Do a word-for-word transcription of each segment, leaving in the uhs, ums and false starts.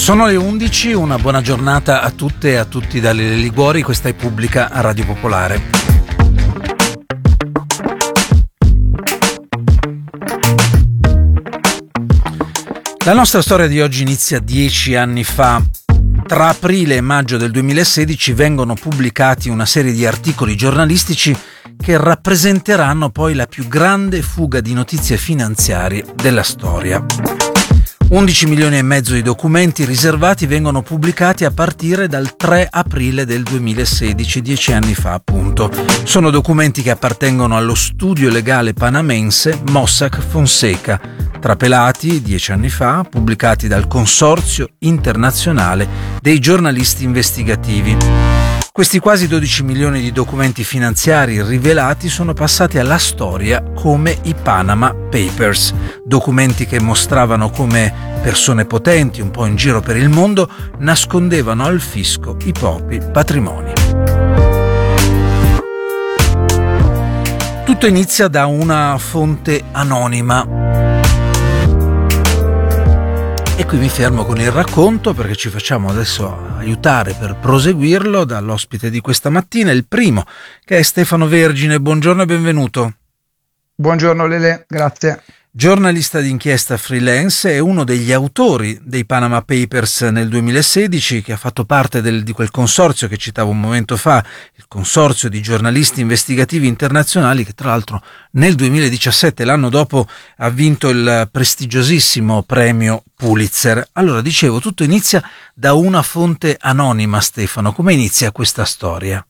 Sono le undici, una buona giornata a tutte e a tutti dalle Liguori, questa è Pubblica Radio Popolare. La nostra storia di oggi inizia dieci anni fa. Tra aprile e maggio del duemilasedici vengono pubblicati una serie di articoli giornalistici che rappresenteranno poi la più grande fuga di notizie finanziarie della storia. undici milioni e mezzo di documenti riservati vengono pubblicati a partire dal tre aprile del duemilasedici, dieci anni fa appunto. Sono documenti che appartengono allo studio legale panamense Mossack Fonseca, trapelati dieci anni fa, pubblicati dal Consorzio Internazionale dei Giornalisti Investigativi. Questi quasi dodici milioni di documenti finanziari rivelati sono passati alla storia come i Panama Papers, documenti che mostravano come persone potenti, un po' in giro per il mondo, nascondevano al fisco i propri patrimoni. Tutto inizia da una fonte anonima. E qui mi fermo con il racconto perché ci facciamo adesso aiutare per proseguirlo dall'ospite di questa mattina, il primo, che è Stefano Vergine. Buongiorno e benvenuto. Buongiorno Lele, grazie. Giornalista d'inchiesta freelance, è uno degli autori dei Panama Papers nel duemilasedici, che ha fatto parte del, di quel consorzio che citavo un momento fa, il Consorzio di Giornalisti Investigativi Internazionali, che tra l'altro nel duemiladiciassette, l'anno dopo, ha vinto il prestigiosissimo premio Pulitzer. Allora, dicevo, tutto inizia da una fonte anonima, Stefano. Come inizia questa storia?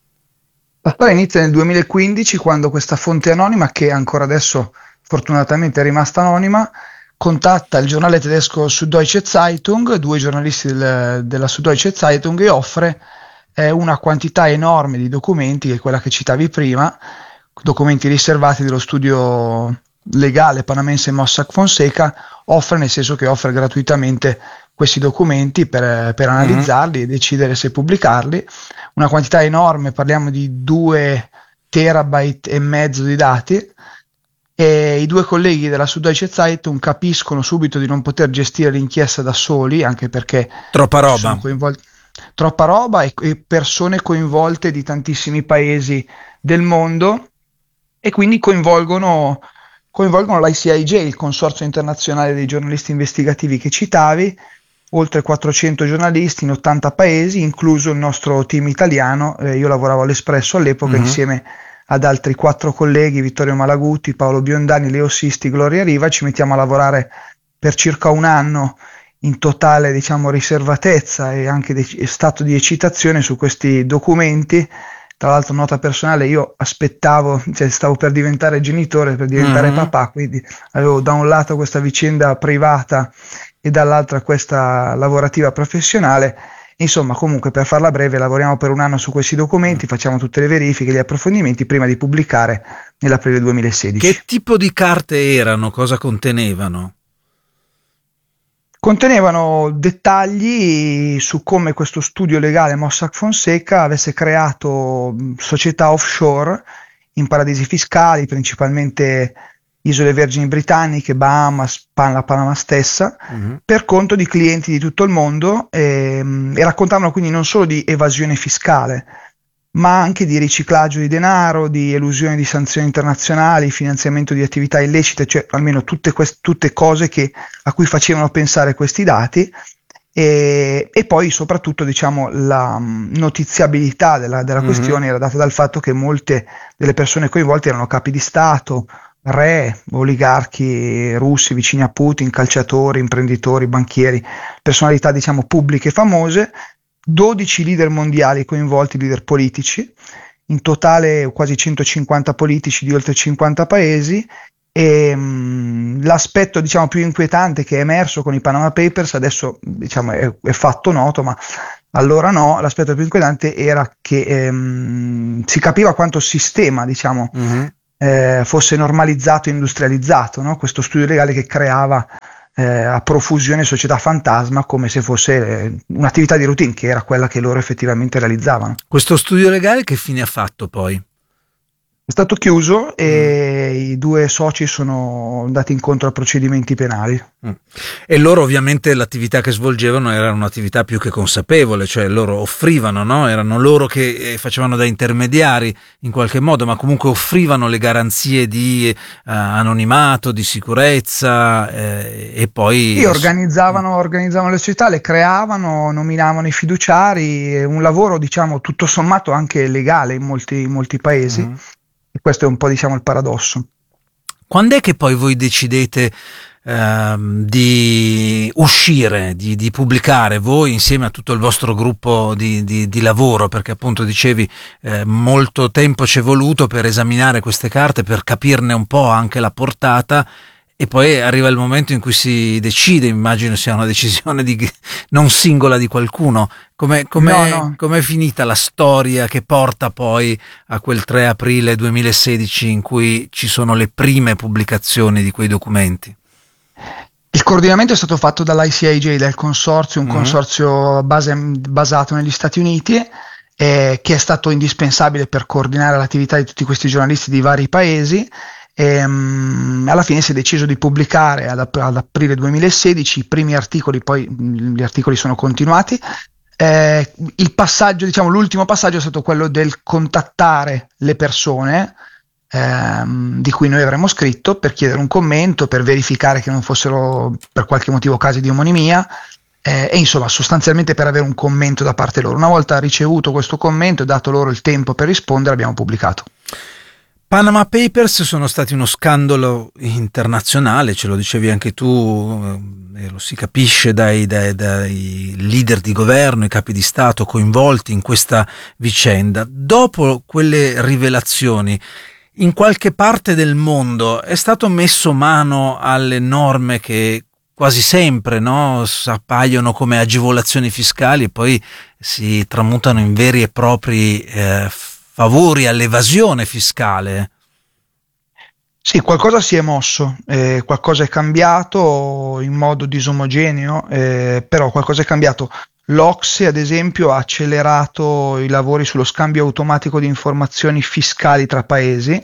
La storia inizia nel duemilaquindici, quando questa fonte anonima, che ancora adesso fortunatamente è rimasta anonima, contatta il giornale tedesco Süddeutsche Zeitung, due giornalisti del, della Süddeutsche Zeitung, e offre eh, una quantità enorme di documenti, che è quella che citavi prima, documenti riservati dello studio legale panamense Mossack Fonseca. Offre nel senso che offre gratuitamente questi documenti per, per analizzarli mm-hmm. e decidere se pubblicarli. Una quantità enorme, parliamo di due terabyte e mezzo di dati. E i due colleghi della Süddeutsche Zeitung capiscono subito di non poter gestire l'inchiesta da soli, anche perché troppa roba, coinvol- troppa roba e, e persone coinvolte di tantissimi paesi del mondo, e quindi coinvolgono, coinvolgono l'I C I J, il Consorzio Internazionale dei Giornalisti Investigativi che citavi, oltre quattrocento giornalisti in ottanta paesi, incluso il nostro team italiano. Eh, io lavoravo all'Espresso all'epoca mm-hmm. insieme ad altri quattro colleghi, Vittorio Malaguti, Paolo Biondani, Leo Sisti, Gloria Riva. Ci mettiamo a lavorare per circa un anno in totale, diciamo, riservatezza e anche de- stato di eccitazione su questi documenti. Tra l'altro, nota personale, io aspettavo, cioè stavo per diventare genitore, per diventare mm-hmm. papà, quindi avevo da un lato questa vicenda privata e dall'altra questa lavorativa professionale. Insomma, comunque, per farla breve, lavoriamo per un anno su questi documenti, facciamo tutte le verifiche, gli approfondimenti prima di pubblicare nell'aprile duemilasedici. Che tipo di carte erano? Cosa contenevano? Contenevano dettagli su come questo studio legale Mossack Fonseca avesse creato società offshore in paradisi fiscali, principalmente Isole Vergini Britanniche, Bahamas, la Panama stessa, uh-huh. per conto di clienti di tutto il mondo, e, e raccontavano quindi non solo di evasione fiscale, ma anche di riciclaggio di denaro, di elusione di sanzioni internazionali, finanziamento di attività illecite, cioè almeno tutte, quest- tutte cose che, a cui facevano pensare questi dati. E, e poi soprattutto, diciamo, la um, notiziabilità della, della uh-huh. questione era data dal fatto che molte delle persone coinvolte erano capi di Stato, re, oligarchi russi vicini a Putin, calciatori, imprenditori, banchieri, personalità, diciamo, pubbliche famose, dodici leader mondiali coinvolti, leader politici, in totale quasi centocinquanta politici di oltre cinquanta paesi. E mh, l'aspetto, diciamo, più inquietante che è emerso con i Panama Papers, adesso, diciamo, è, è fatto noto, ma allora no, l'aspetto più inquietante era che ehm, si capiva quanto il sistema, diciamo, mm-hmm. Eh, fosse normalizzato e industrializzato, no? Questo studio legale che creava eh, a profusione società fantasma come se fosse eh, un'attività di routine, che era quella che loro effettivamente realizzavano. Questo studio legale che fine ha fatto poi? È stato chiuso Mm. e i due soci sono andati incontro a procedimenti penali. Mm. E loro ovviamente l'attività che svolgevano era un'attività più che consapevole, cioè loro offrivano, no? Erano loro che eh, facevano da intermediari in qualche modo, ma comunque offrivano le garanzie di eh, anonimato, di sicurezza eh, e poi... Sì, organizzavano, organizzavano le società, le creavano, nominavano i fiduciari, un lavoro diciamo tutto sommato anche legale in molti, in molti paesi, Mm. e questo è un po' diciamo il paradosso. Quando è che poi voi decidete ehm, di uscire, di, di pubblicare voi insieme a tutto il vostro gruppo di, di, di lavoro? Perché appunto dicevi eh, molto tempo ci è voluto per esaminare queste carte, per capirne un po' anche la portata. E poi arriva il momento in cui si decide, immagino sia una decisione di, non singola di qualcuno. Come No, com'è, no. com'è finita la storia che porta poi a quel tre aprile duemilasedici in cui ci sono le prime pubblicazioni di quei documenti? Il coordinamento è stato fatto dall'I C I J, dal consorzio, un Mm. consorzio base- basato negli Stati Uniti, eh, che è stato indispensabile per coordinare l'attività di tutti questi giornalisti di vari paesi. E, mm, alla fine si è deciso di pubblicare ad, ap- ad aprile duemilasedici i primi articoli, poi mm, gli articoli sono continuati. Eh, il passaggio, diciamo, l'ultimo passaggio è stato quello del contattare le persone ehm, di cui noi avremmo scritto per chiedere un commento, per verificare che non fossero per qualche motivo casi di omonimia. Eh, e insomma, sostanzialmente per avere un commento da parte loro. Una volta ricevuto questo commento e dato loro il tempo per rispondere, abbiamo pubblicato. Panama Papers sono stati uno scandalo internazionale, ce lo dicevi anche tu, eh, lo si capisce dai, dai, dai leader di governo, i capi di Stato coinvolti in questa vicenda. Dopo quelle rivelazioni, in qualche parte del mondo è stato messo mano alle norme che quasi sempre, no, appaiono come agevolazioni fiscali e poi si tramutano in veri e propri eh, favori all'evasione fiscale. Sì, qualcosa si è mosso, eh, qualcosa è cambiato in modo disomogeneo, eh, però qualcosa è cambiato. L'O C S E, ad esempio, ha accelerato i lavori sullo scambio automatico di informazioni fiscali tra paesi.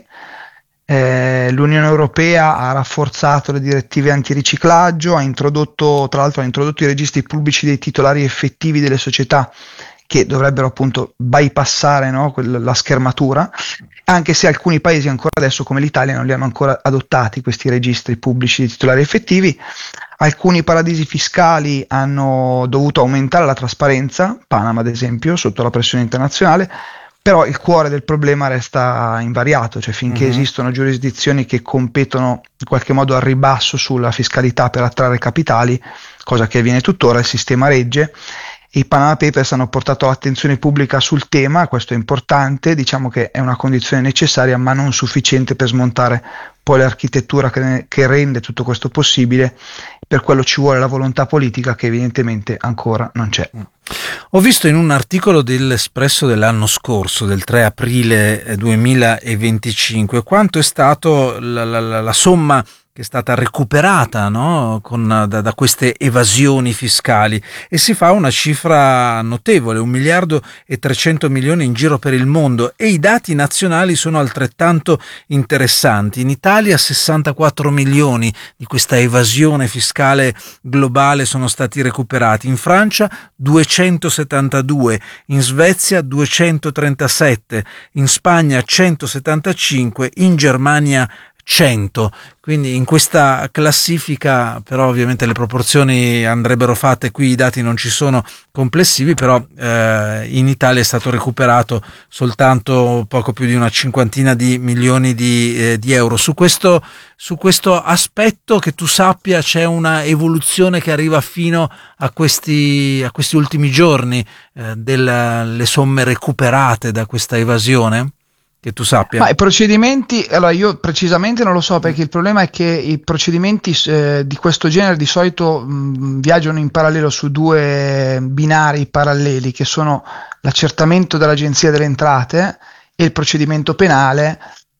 Eh, L'Unione Europea ha rafforzato le direttive antiriciclaggio, ha introdotto, tra l'altro, ha introdotto i registri pubblici dei titolari effettivi delle società che dovrebbero appunto bypassare, no, quel- la schermatura, anche se alcuni paesi ancora adesso, come l'Italia, non li hanno ancora adottati questi registri pubblici di titolari effettivi. Alcuni paradisi fiscali hanno dovuto aumentare la trasparenza, Panama ad esempio, sotto la pressione internazionale, però il cuore del problema resta invariato, cioè finché Mhm. esistono giurisdizioni che competono in qualche modo al ribasso sulla fiscalità per attrarre capitali, cosa che avviene tuttora, il sistema regge. I Panama Papers hanno portato l'attenzione pubblica sul tema, questo è importante, diciamo che è una condizione necessaria ma non sufficiente per smontare poi l'architettura che, che rende tutto questo possibile. Per quello ci vuole la volontà politica che evidentemente ancora non c'è. Ho visto in un articolo dell'Espresso dell'anno scorso, del tre aprile duemilaventicinque, quanto è stato la, la, la, la somma che è stata recuperata, no? Con, da, da queste evasioni fiscali, e si fa una cifra notevole, un miliardo e trecento milioni in giro per il mondo, e i dati nazionali sono altrettanto interessanti. In Italia sessantaquattro milioni di questa evasione fiscale globale sono stati recuperati, in Francia duecentosettantadue, in Svezia duecentotrentasette, in Spagna centosettantacinque, in Germania cento. Quindi in questa classifica, però ovviamente le proporzioni andrebbero fatte, qui i dati non ci sono complessivi, però eh, in Italia è stato recuperato soltanto poco più di una cinquantina di milioni di, eh, di euro. Su questo, su questo aspetto, che tu sappia, c'è una evoluzione che arriva fino a questi, a questi ultimi giorni eh, delle somme recuperate da questa evasione? Che tu sappia. Ma i procedimenti, allora io precisamente non lo so, perché il problema è che i procedimenti eh, di questo genere di solito mh, viaggiano in parallelo su due binari paralleli, che sono l'accertamento dell'Agenzia delle Entrate e il procedimento penale.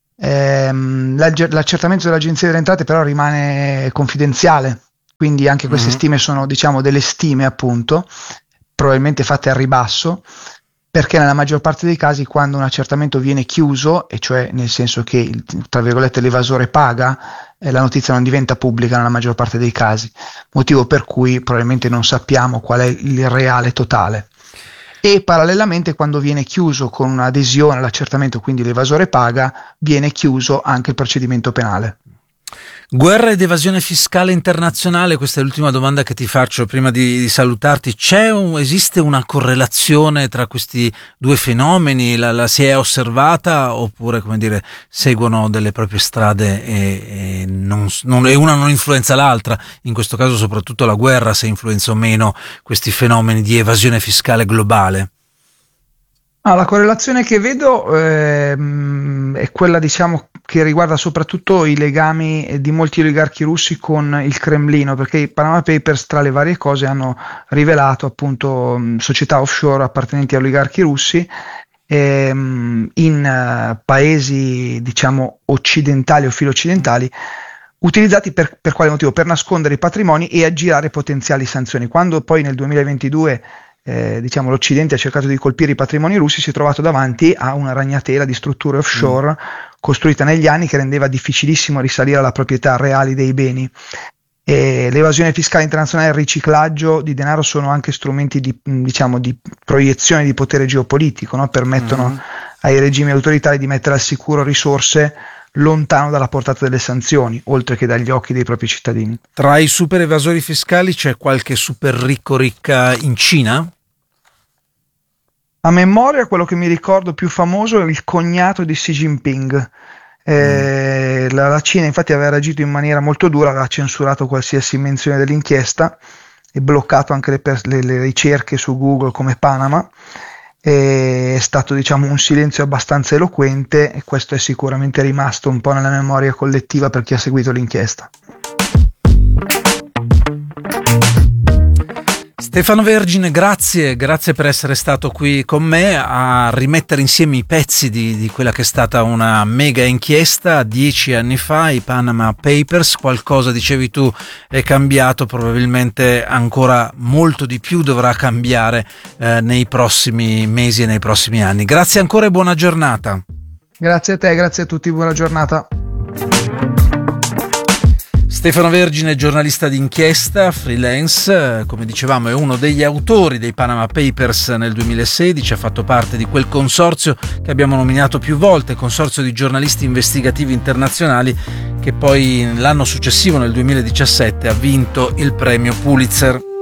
Ehm, l'accertamento dell'Agenzia delle Entrate però rimane confidenziale, quindi anche queste Mm-hmm. stime sono, diciamo, delle stime, appunto, probabilmente fatte al ribasso. perché nella maggior parte dei casi quando un accertamento viene chiuso, e cioè nel senso che il, tra virgolette l'evasore paga, eh, la notizia non diventa pubblica nella maggior parte dei casi, motivo per cui probabilmente non sappiamo qual è il reale totale. E parallelamente quando viene chiuso con un'adesione all'accertamento, quindi l'evasore paga, viene chiuso anche il procedimento penale. Guerra ed evasione fiscale internazionale, questa è l'ultima domanda che ti faccio prima di, di salutarti. C'è un, esiste una correlazione tra questi due fenomeni? La, la si è osservata oppure, come dire, seguono delle proprie strade e, e, non, non, e una non influenza l'altra? In questo caso soprattutto la guerra, se influenza o meno questi fenomeni di evasione fiscale globale. Ah, la correlazione che vedo ehm, è quella, diciamo, che riguarda soprattutto i legami di molti oligarchi russi con il Cremlino, perché i Panama Papers, tra le varie cose, hanno rivelato appunto mh, società offshore appartenenti a oligarchi russi ehm, in uh, paesi, diciamo, occidentali o filo-occidentali, utilizzati per, per quale motivo? Per nascondere i patrimoni e aggirare potenziali sanzioni. Quando poi nel duemilaventidue Eh, diciamo, l'Occidente ha cercato di colpire i patrimoni russi, si è trovato davanti a una ragnatela di strutture offshore mm. costruita negli anni che rendeva difficilissimo risalire alla proprietà reali dei beni. E l'evasione fiscale internazionale e il riciclaggio di denaro sono anche strumenti di, diciamo, di proiezione di potere geopolitico, no? Permettono mm. ai regimi autoritari di mettere al sicuro risorse lontano dalla portata delle sanzioni, oltre che dagli occhi dei propri cittadini. Tra i super evasori fiscali c'è qualche super ricco ricca in Cina? A memoria, quello che mi ricordo più famoso è il cognato di Xi Jinping. Eh, mm. la, la Cina infatti aveva reagito in maniera molto dura, aveva censurato qualsiasi menzione dell'inchiesta e bloccato anche le, per, le, le ricerche su Google come Panama. È stato, diciamo, un silenzio abbastanza eloquente e questo è sicuramente rimasto un po' nella memoria collettiva per chi ha seguito l'inchiesta. Stefano Vergine, grazie, grazie per essere stato qui con me a rimettere insieme i pezzi di, di quella che è stata una mega inchiesta dieci anni fa, i Panama Papers. Qualcosa, dicevi tu, è cambiato, probabilmente ancora molto di più dovrà cambiare eh, nei prossimi mesi e nei prossimi anni. Grazie ancora e buona giornata. Grazie a te, grazie a tutti, buona giornata. Stefano Vergine, giornalista d'inchiesta, freelance, come dicevamo è uno degli autori dei Panama Papers nel duemilasedici, ha fatto parte di quel consorzio che abbiamo nominato più volte, consorzio di giornalisti investigativi internazionali, che poi l'anno successivo, nel duemiladiciassette, ha vinto il premio Pulitzer.